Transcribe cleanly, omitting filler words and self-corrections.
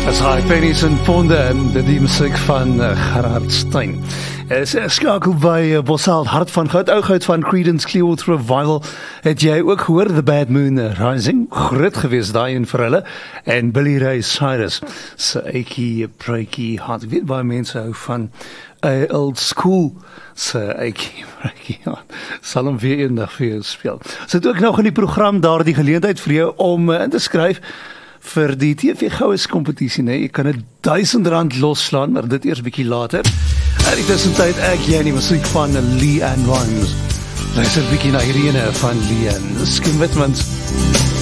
As hy pennies en ponde en die musiek van Gerard Stein. Is skakel by Bosaal Hart van Goud, oud van Creedence Clearwater Revival. Het jy ook gehoor The Bad Moon Rising? Groot gewees daai een vir hulle. En Billy Ray Cyrus se Achy Breaky Heart. Ek weet baie mense hou van old school se Achy Breaky Heart. Sal hom weer eendag vir jou speel. Sit ook nog in die program daar die geleentheid vir jou om in te skryf vir die TV Goues kompetisie, nee, jy kan R1000 losslaan, maar dit eers bietjie later. In die tussentyd ek jy die musiek van Lee Ann Rimes. Luister bietjie na hierdie ene van Lee Ann. Skim Witmans.